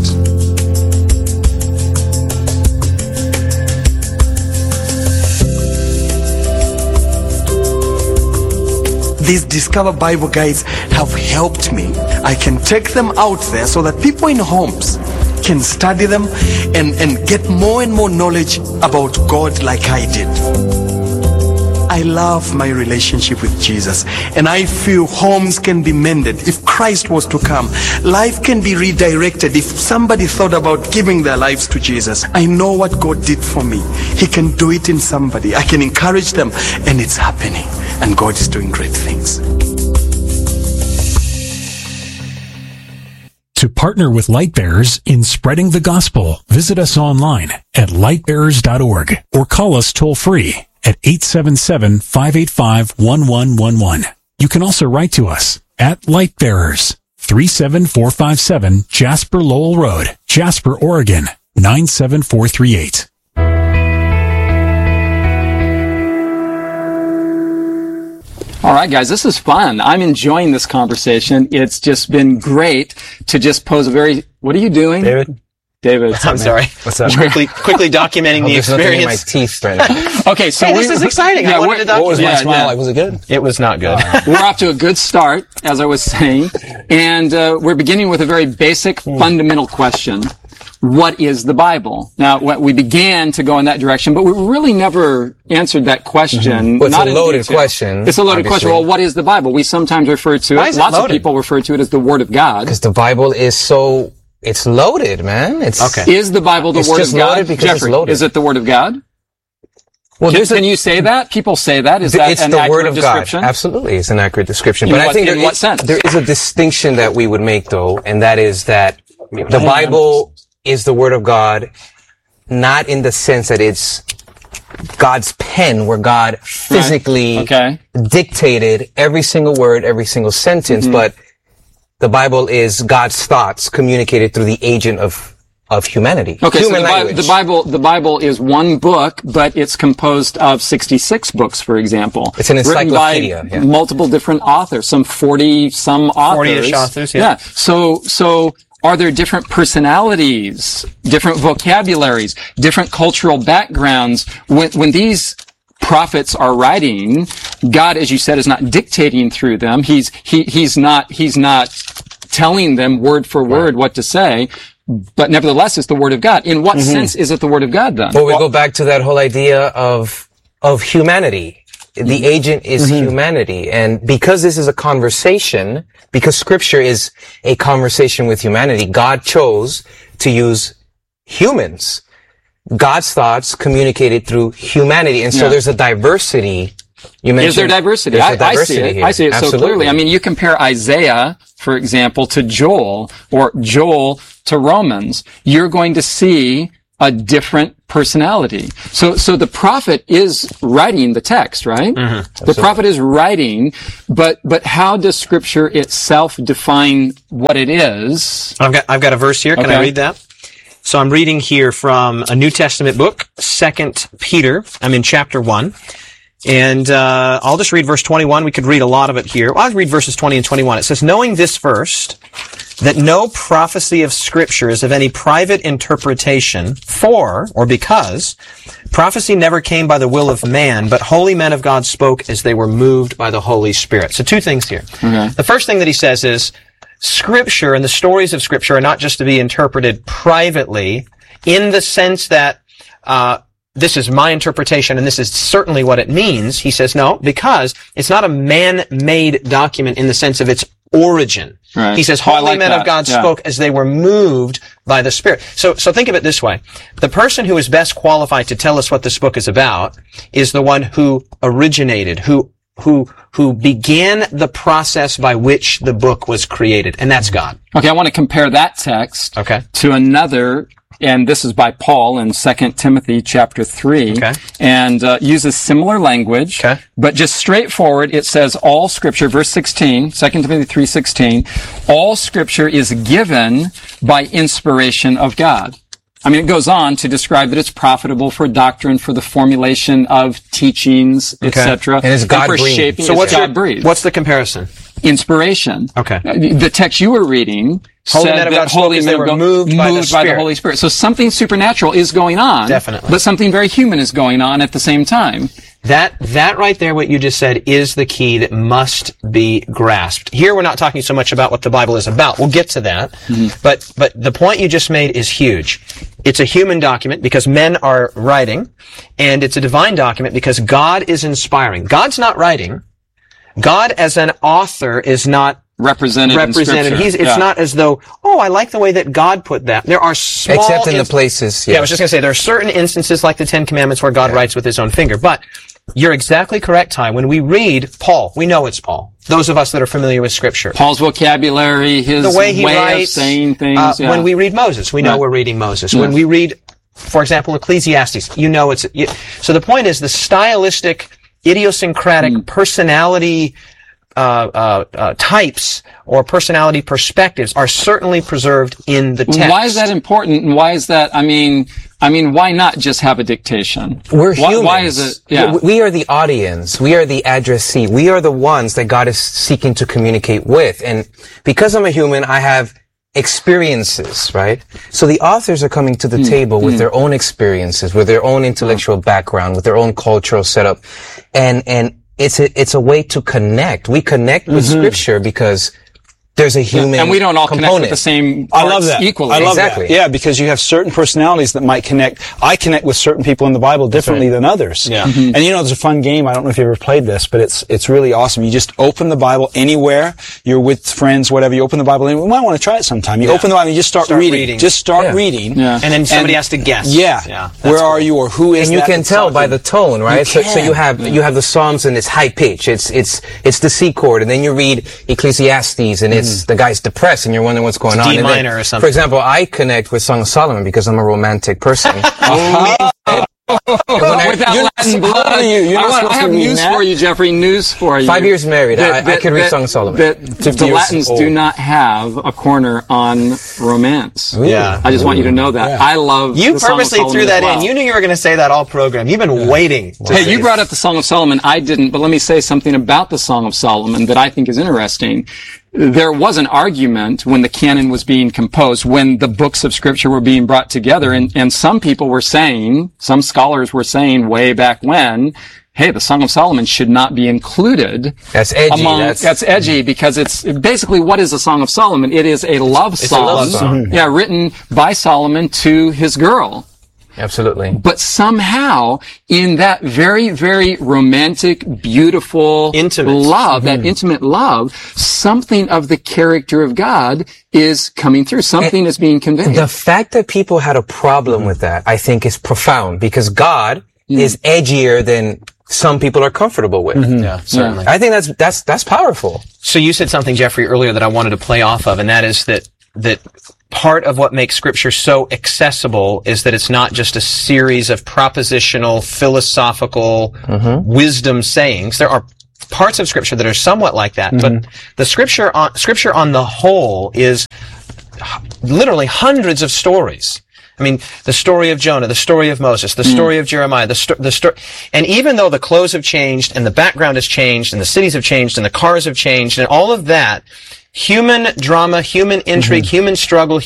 These Discover Bible guides have helped me. I can take them out there so that people in homes can study them and get more and more knowledge about God like I did. I love my relationship with Jesus, and I feel homes can be mended if Christ was to come. Life can be redirected if somebody thought about giving their lives to Jesus. I know what God did for me. He can do it in somebody. I can encourage them, and it's happening, and God is doing great things. To partner with Lightbearers in spreading the gospel, visit us online at lightbearers.org or call us toll-free at 877-585-1111. You can also write to us at Lightbearers, 37457 Jasper Lowell Road, Jasper, Oregon, 97438. All right, guys, this is fun. I'm enjoying this conversation. It's just been great to just pose a very... What are you doing? David. I'm sorry. What's up? Quickly documenting the experience. In my teeth right now. Okay, so this is exciting. Yeah, I wanted to document. What was my smile like? Was it good? It was not good. We're off to a good start, as I was saying, and we're beginning with a very basic, fundamental question. What is the Bible? Now, we began to go in that direction, but we really never answered that question. Well, it's a loaded question. It's a loaded question. Well, what is the Bible? We sometimes refer to it, lots of people refer to it as the Word of God. Because the Bible is so, it's loaded, man. It's okay. Is the Bible the Word of God? Jeffrey, is it the Word of God? Well, can you say that? People say that. Is that an accurate description? Absolutely, it's an accurate description. But I think in what sense? There is a distinction that we would make, though, and that is that the Bible is the Word of God, not in the sense that it's God's pen, where God physically dictated every single word, every single sentence, but the Bible is God's thoughts communicated through the agent of humanity. Okay, so the Bible is one book, but it's composed of 66 books, for example. It's an encyclopedia. Written by multiple different authors, some 40-some authors. 40-ish authors, yeah. So are there different personalities, different vocabularies, different cultural backgrounds? When these prophets are writing, God, as you said, is not dictating through them. He's not telling them word for word what to say. But nevertheless, it's the Word of God. In what sense is it the Word of God then? Well, we go back to that whole idea of humanity. The agent is humanity. And because this is a conversation, because Scripture is a conversation with humanity, God chose to use humans. God's thoughts communicated through humanity. And so there's a diversity. Is there diversity? I see it. Here. I see it so clearly. I mean, you compare Isaiah, for example, to Joel, or Joel to Romans, you're going to see a different personality. So the prophet is writing the text, right? The prophet is writing, but how does Scripture itself define what it is? I've got a verse here. Can I read that? So I'm reading here from a New Testament book, 2 Peter. I'm in chapter 1. And I'll just read verse 21. We could read a lot of it here. I'll read verses 20 and 21. It says, knowing this first, that no prophecy of Scripture is of any private interpretation, for, or because, prophecy never came by the will of man, but holy men of God spoke as they were moved by the Holy Spirit. So two things here. The first thing that he says is, Scripture and the stories of Scripture are not just to be interpreted privately, in the sense that, this is my interpretation and this is certainly what it means. He says no, because it's not a man-made document in the sense of its origin. Right. He says, holy men of God spoke as they were moved by the Spirit. So think of it this way. The person who is best qualified to tell us what this book is about is the one who originated, who began the process by which the book was created, and that's God. Okay, I want to compare that text to another, and this is by Paul in 2 Timothy chapter 3, and uses similar language, but just straightforward. It says all Scripture, verse 16, 2 Timothy 3:16, all Scripture is given by inspiration of God. I mean, it goes on to describe that it's profitable for doctrine, for the formulation of teachings, etc. And it's God-breathed. Shaping. So what's the comparison? Inspiration. The text you were reading said that holy men of God moved by the Holy Spirit. So something supernatural is going on. Definitely. But something very human is going on at the same time. That right there, what you just said, is the key that must be grasped. Here we're not talking so much about what the Bible is about. We'll get to that. But the point you just made is huge. It's a human document because men are writing, and it's a divine document because God is inspiring. God's not writing. God as an author is not represented. It's not as though, I like the way that God put that. There are small... Except in the places, I was just going to say, there are certain instances like the Ten Commandments where God writes with his own finger. But you're exactly correct, Ty. When we read Paul, we know it's Paul. Those of us that are familiar with Scripture. Paul's vocabulary, his the way he writes, of saying things. When we read Moses, we know we're reading Moses. When we read, for example, Ecclesiastes, so the point is the stylistic, idiosyncratic personality types or personality perspectives are certainly preserved in the text. Why is that important? And why is that? I mean, why not just have a dictation? We're humans. Why is it? Yeah. We are the audience. We are the addressee. We are the ones that God is seeking to communicate with. And because I'm a human, I have experiences, right? So the authors are coming to the table with their own experiences, with their own intellectual background, with their own cultural setup. And it's a way to connect. We connect with Scripture because there's a human and we don't all component. connect with the same parts I love that. equally. I love exactly. that. Yeah, because you have certain personalities that might connect. I connect with certain people in the Bible differently than others. Yeah. And there's a fun game. I don't know if you ever played this, but it's really awesome. You just open the Bible anywhere. You're with friends, whatever. You open the Bible and we might want to try it sometime. You open the Bible and you just start reading. Just start reading. Yeah. And then somebody has to guess. Yeah. Where are you or who is and you that can tell by the tone, right? So you have the Psalms and it's high pitch. It's the C chord, and then you read Ecclesiastes and it's the guy's depressed and you're wondering what's going on. D minor or something. For example, I connect with Song of Solomon because I'm a romantic person. With that Latin blood. I have news for you, Jeffrey. News for you. 5 years married. I could read Song of Solomon. The Latins do not have a corner on romance. Yeah. I just want you to know that. Yeah. I love You the Song purposely of Solomon threw that as well. in. You knew you were going to say that all program. You've been waiting. Hey, you brought up the Song of Solomon. I didn't, but let me say something about the Song of Solomon that I think is interesting. There was an argument when the canon was being composed, when the books of Scripture were being brought together, and some people were saying, some scholars were saying way back when, hey, the Song of Solomon should not be included. That's edgy. That's edgy because it's basically, what is the Song of Solomon? It is a love song. A love song. Yeah, written by Solomon to his girl. Absolutely. But somehow, in that very, very romantic, beautiful intimate love, that intimate love, something of the character of God is coming through. Something is being conveyed. The fact that people had a problem with that, I think, is profound, because God is edgier than some people are comfortable with. Yeah, certainly. I think that's powerful. So you said something, Jeffrey, earlier that I wanted to play off of, and that is that part of what makes Scripture so accessible is that it's not just a series of propositional, philosophical wisdom sayings. There are parts of Scripture that are somewhat like that, but the Scripture on the whole is literally hundreds of stories. I mean, the story of Jonah, the story of Moses, the story of Jeremiah, the story, and even though the clothes have changed and the background has changed and the cities have changed and the cars have changed and all of that, human drama, human intrigue, human struggle,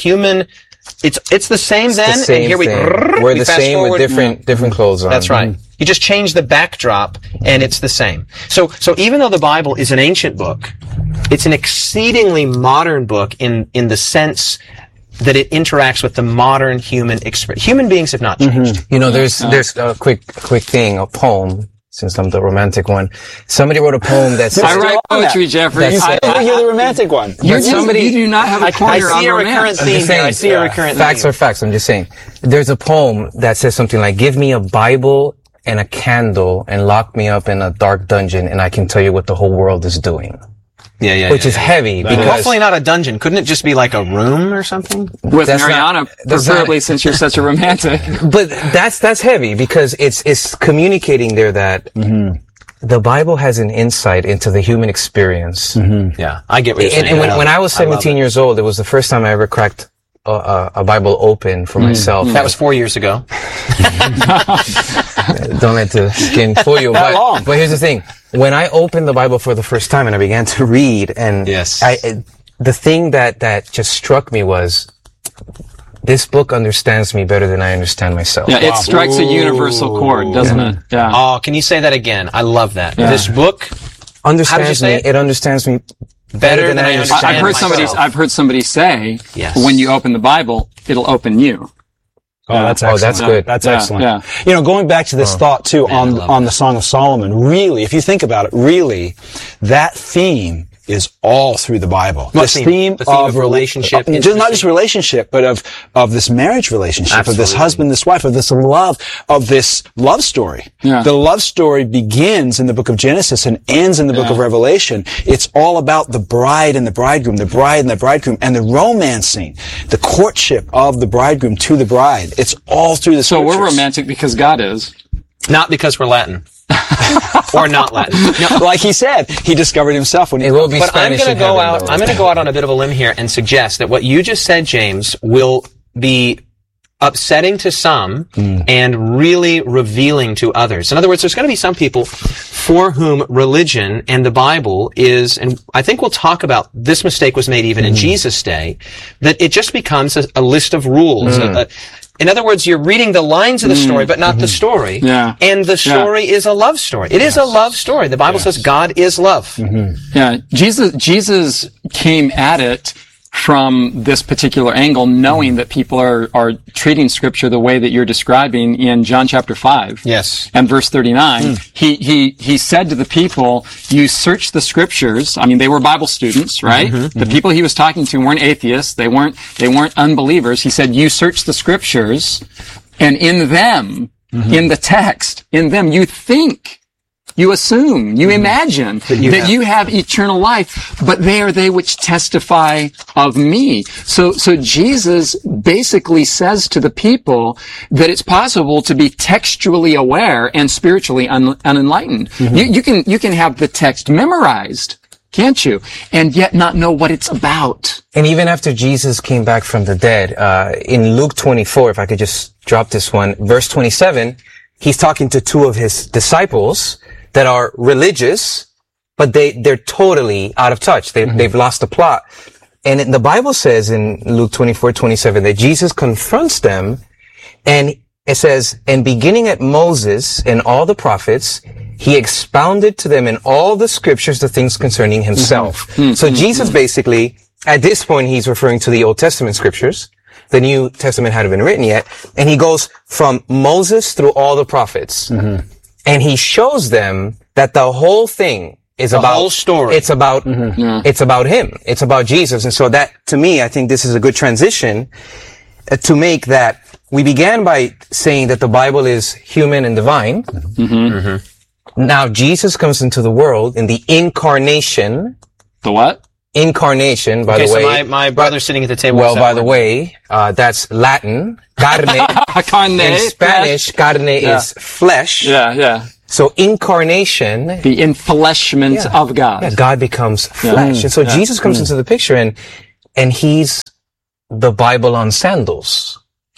it's the same then, the same and here we're the fast same forward. with different clothes on. That's right. You just change the backdrop and it's the same. So even though the Bible is an ancient book, it's an exceedingly modern book in the sense that it interacts with the modern human experience. Human beings have not changed. You know, there's a quick thing, a poem, since I'm the romantic one. Somebody wrote a poem that says, I write poetry, Jeffrey. You're the romantic one. You do not have a corner I see on a recurrent theme here. I see a recurrent facts theme. are facts. I'm just saying. There's a poem that says something like, give me a Bible and a candle and lock me up in a dark dungeon and I can tell you what the whole world is doing. Which is heavy because hopefully not a dungeon. Couldn't it just be like a room or something? With Mariana, preferably, since you're such a romantic. But that's heavy because it's communicating there that the Bible has an insight into the human experience. Yeah, I get what you're saying. And when I was 17 years old, it was the first time I ever cracked a Bible open for myself. That was 4 years ago. Don't let the skin fool you. But here's the thing. When I opened the Bible for the first time and I began to read, and the thing that just struck me was, this book understands me better than I understand myself. Yeah, it strikes a universal chord, doesn't it? Yeah. Oh, can you say that again? I love that. Yeah. This book understands me. It understands me better than I understand myself. I've heard somebody say, when you open the Bible, it'll open you. Oh, that's excellent. That's good. That's excellent. Yeah. You know, going back to this thought too on the Song of Solomon, really, if you think about it, really, that theme is all through the Bible. This theme of relationship, not just relationship, but of this marriage relationship, of this husband, this wife, of this love story. Yeah. The love story begins in the book of Genesis and ends in the book of Revelation. It's all about the bride and the bridegroom, the bride and the bridegroom, and the romancing, the courtship of the bridegroom to the bride. It's all through the scriptures. So we're romantic because God is. Not because we're Latin. Or not Latin. No, like he said, he discovered himself when he. But I'm going to go out. I'm going to go out on a bit of a limb here and suggest that what you just said, James, will be upsetting to some and really revealing to others. In other words, there's going to be some people for whom religion and the Bible is, and I think we'll talk about this mistake was made even in Jesus' day, that it just becomes a list of rules. In other words, you're reading the lines of the story, but not the story. Yeah. And the story is a love story. It is a love story. The Bible says God is love. Yeah. Jesus came at it from this particular angle, knowing that people are treating Scripture the way that you're describing in John chapter 5. Yes. And verse 39. He said to the people, you search the Scriptures. I mean, they were Bible students, right? The people he was talking to weren't atheists. They weren't unbelievers. He said, you search the Scriptures, and in them, in the text, in them, you think, you assume, you imagine that you have eternal life, but they are they which testify of me. So Jesus basically says to the people that it's possible to be textually aware and spiritually unenlightened. You can have the text memorized, can't you? And yet not know what it's about. And even after Jesus came back from the dead, in Luke 24, if I could just drop this one, verse 27, he's talking to two of his disciples that are religious, but they're totally out of touch. They've lost the plot. And the Bible says in Luke 24:27 that Jesus confronts them, and it says, and beginning at Moses and all the prophets, he expounded to them in all the scriptures the things concerning himself. So Jesus basically, at this point, he's referring to the Old Testament scriptures. The New Testament hadn't been written yet. And he goes from Moses through all the prophets. And he shows them that the whole thing is about the whole story. It's about it's about him. It's about Jesus. And so that, to me, I think this is a good transition to make that. We began by saying that the Bible is human and divine. Now Jesus comes into the world in the incarnation. The what? Incarnation, by the way. So my brother's sitting at the table. Well, by the way, that's Latin. Carne. Carne. In Spanish, carne is flesh. Yeah. So incarnation. The enfleshment of God. Yeah, God becomes flesh. And so Jesus comes into the picture and he's the Bible on sandals.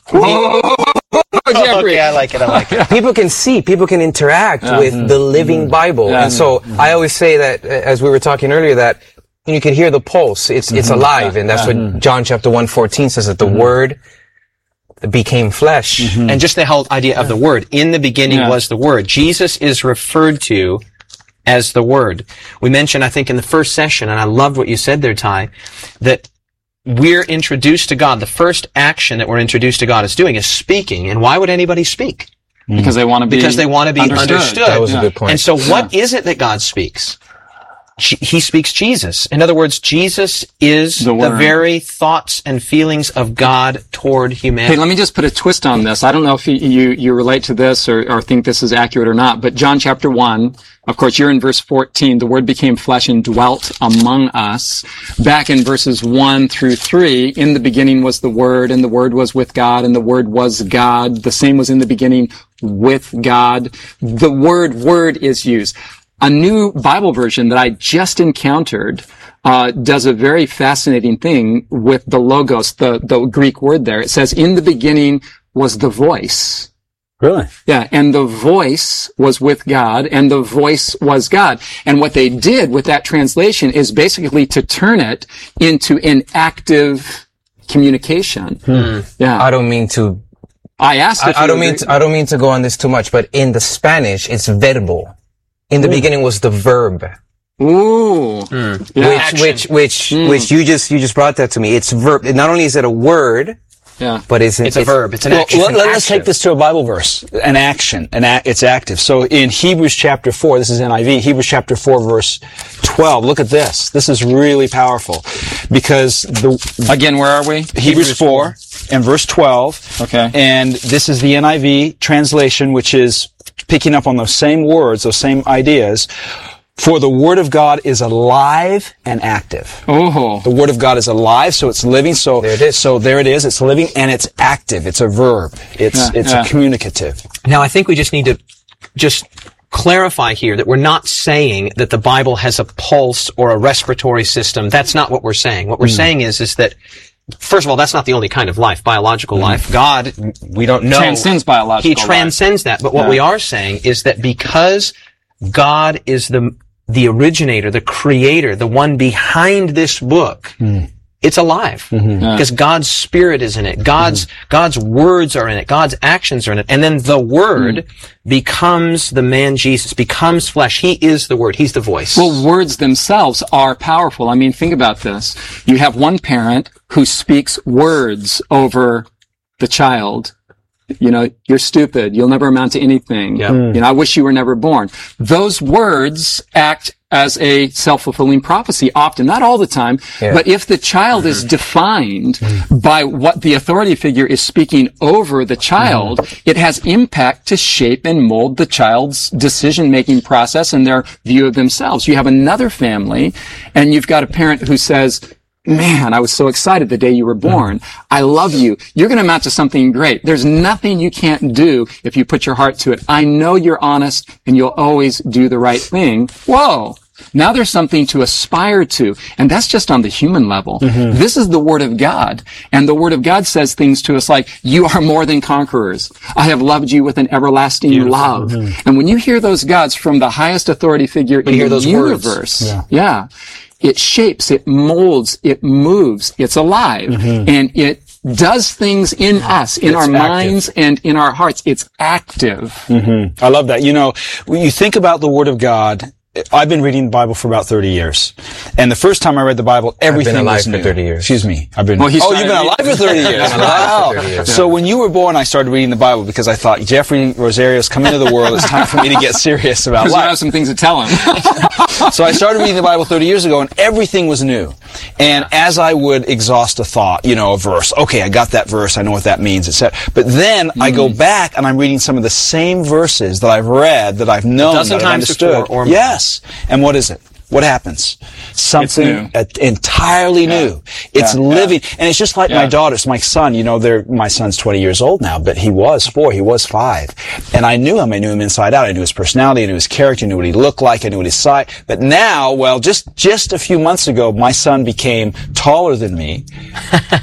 Okay, I like it. People can see, people can interact with the living Bible. And so I always say that, as we were talking earlier, that you can hear the pulse. It's alive. And that's what John chapter 1:14 says, that the Word became flesh. And just the whole idea of the Word. In the beginning was the Word. Jesus is referred to as the Word. We mentioned, I think, in the first session, and I loved what you said there, Ty, that we're introduced to God. The first action that we're introduced to God is doing is speaking. And why would anybody speak? Because they want to be understood. That was a good point. And so what is it that God speaks? He speaks Jesus. In other words, Jesus is the very thoughts and feelings of God toward humanity. Hey, let me just put a twist on this. I don't know if you relate to this or think this is accurate or not, but John chapter 1, of course, you're in verse 14. The Word became flesh and dwelt among us. Back in verses 1 through 3, in the beginning was the Word, and the Word was with God, and the Word was God. The same was in the beginning with God. The word is used. A new Bible version that I just encountered does a very fascinating thing with the logos, the Greek word there. It says, in the beginning was the voice. Really? Yeah, and the voice was with God, and the voice was God. And what they did with that translation is basically to turn it into an active communication. Yeah. I don't mean to. I asked. I don't mean to go on this too much, but in the Spanish, it's verbal. In the beginning was the verb. Ooh. Which you just brought that to me. It's verb. Not only is it a word, but it's a verb. It's an action. Let's take this to a Bible verse. An action. It's active. So in Hebrews chapter 4, this is NIV, Hebrews chapter 4 verse 12. Look at this. This is really powerful because again, where are we? Hebrews 4 and verse 12. Okay. And this is the NIV translation, which is picking up on those same words, those same ideas. For the Word of God is alive and active. Oh. The Word of God is alive, so it's living. So there it is. So there it is. It's living and it's active. It's a verb. It's a communicative. Now, I think we just need to just clarify here that we're not saying that the Bible has a pulse or a respiratory system. That's not what we're saying. What we're saying is that, first of all, that's not the only kind of life, biological life. God, we don't know. Transcends biological life. He transcends that. But what we are saying is that because God is the originator, the creator, the one behind this book, it's alive. Because God's Spirit is in it. God's words are in it. God's actions are in it. And then the Word becomes the man Jesus, becomes flesh. He is the Word. He's the voice. Well, words themselves are powerful. I mean, think about this. You have one parent who speaks words over the child. You know, you're stupid. You'll never amount to anything. Yeah. You know, I wish you were never born. Those words act as a self-fulfilling prophecy often, not all the time, but if the child is defined by what the authority figure is speaking over the child, it has impact to shape and mold the child's decision-making process and their view of themselves. You have another family, and you've got a parent who says, man, I was so excited the day you were born. I love you. You're going to amount to something great. There's nothing you can't do if you put your heart to it. I know you're honest and you'll always do the right thing. Whoa. Now there's something to aspire to. And that's just on the human level. This is the Word of God. And the Word of God says things to us like, you are more than conquerors. I have loved you with an everlasting love. And when you hear those gods from the highest authority figure in the universe, it shapes, it molds, it moves, it's alive, and it does things in us, in our minds and in our hearts. It's active. I love that. You know, when you think about the Word of God, I've been reading the Bible for about 30 years. And the first time I read the Bible, everything was new. I've been alive for 30 years. Excuse me. Well, you've been alive for 30 years. Wow. So when you were born, I started reading the Bible because I thought, Jeffrey Rosario's come into the world. It's time for me to get serious about life. Because you have some things to tell him. So I started reading the Bible 30 years ago, and everything was new. And as I would exhaust a thought, you know, a verse, okay, I got that verse, I know what that means, etc. But then I go back and I'm reading some of the same verses that I've read, that I've known, that I've understood. Yes. And what is it? What happens? Something entirely new. It's living. And it's just like my daughters, my son, you know, my son's 20 years old now, but he was 4, he was 5. And I knew him. I knew him inside out. I knew his personality. I knew his character. I knew what he looked like. I knew what his size. But now, well, just a few months ago, my son became taller than me.